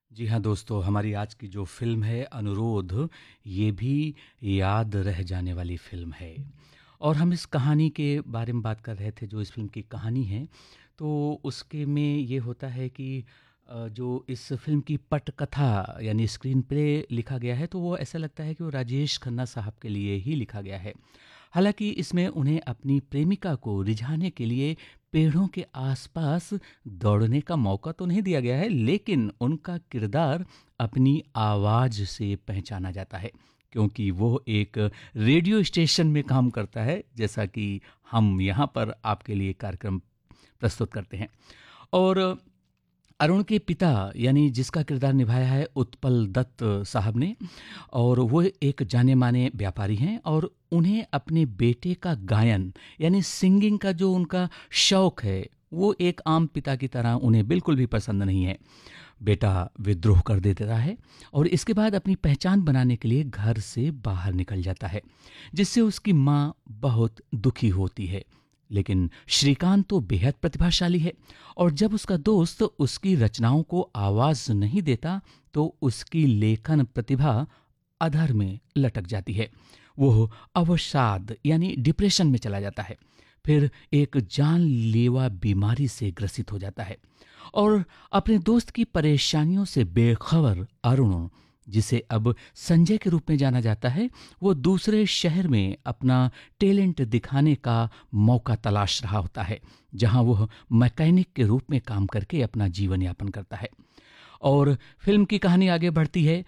जी हाँ दोस्तों, हमारी आज की जो फ़िल्म है अनुरोध, ये भी याद रह जाने वाली फ़िल्म है। और हम इस कहानी के बारे में बात कर रहे थे, जो इस फ़िल्म की कहानी है, तो उसके में ये होता है कि जो इस फ़िल्म की पटकथा यानी स्क्रीन प्ले लिखा गया है, तो वो ऐसा लगता है कि वो राजेश खन्ना साहब के लिए ही लिखा गया है। हालाँकि इसमें उन्हें अपनी प्रेमिका को रिझाने के लिए पेड़ों के आसपास दौड़ने का मौका तो नहीं दिया गया है, लेकिन उनका किरदार अपनी आवाज़ से पहचाना जाता है, क्योंकि वो एक रेडियो स्टेशन में काम करता है, जैसा कि हम यहाँ पर आपके लिए कार्यक्रम प्रस्तुत करते हैं। और अरुण के पिता यानी जिसका किरदार निभाया है उत्पल दत्त साहब ने, और वो एक जाने-माने व्यापारी हैं और उन्हें अपने बेटे का गायन यानी सिंगिंग का जो उनका शौक है, वो एक आम पिता की तरह उन्हें बिल्कुल भी पसंद नहीं है। बेटा विद्रोह कर देता है और इसके बाद अपनी पहचान बनाने के लिए घर से बाहर निकल जाता है, जिससे उसकी माँ बहुत दुखी होती है। लेकिन श्रीकांत तो बेहद प्रतिभाशाली है, और जब उसका दोस्त उसकी रचनाओं को आवाज़ नहीं देता, तो उसकी लेखन प्रतिभा अधर में लटक जाती है। वो अवसाद यानी डिप्रेशन में चला जाता है, फिर एक जानलेवा बीमारी से ग्रसित हो जाता है। और अपने दोस्त की परेशानियों से बेखबर अरुण, जिसे अब संजय के रूप में जाना जाता है, वो दूसरे शहर में अपना टैलेंट दिखाने का मौका तलाश रहा होता है, जहां वह मैकेनिक के रूप में काम करके अपना जीवन यापन करता है। और फिल्म की कहानी आगे बढ़ती है